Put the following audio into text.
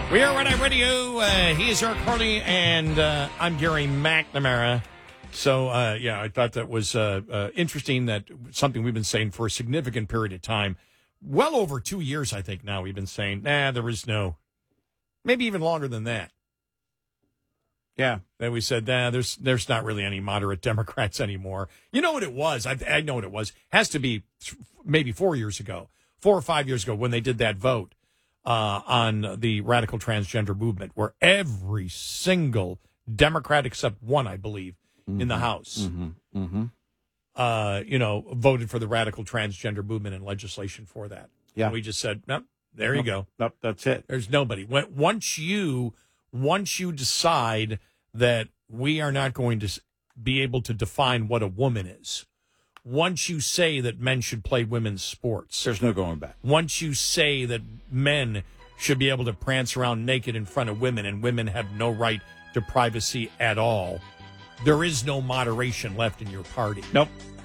We are Red Eye Radio. He is Eric Harley, and I'm Gary McNamara. So, I thought that was interesting, that something we've been saying for a significant period of time. Well over 2 years, I think, now we've been saying, there is no, maybe even longer than that. Yeah, then we said, there's not really any moderate Democrats anymore. You know what it was? I know what it was. Has to be maybe 4 years ago, 4 or 5 years ago, when they did that vote on the radical transgender movement, where every single Democrat except one, I believe, in the House, voted for the radical transgender movement and legislation for that. Yeah, and we just said, nope, there you go. Nope, that's it. There's nobody. Once you decide that we are not going to be able to define what a woman is, once you say that men should play women's sports, there's no going back. Once you say that men should be able to prance around naked in front of women and women have no right to privacy at all, there is no moderation left in your party. Nope.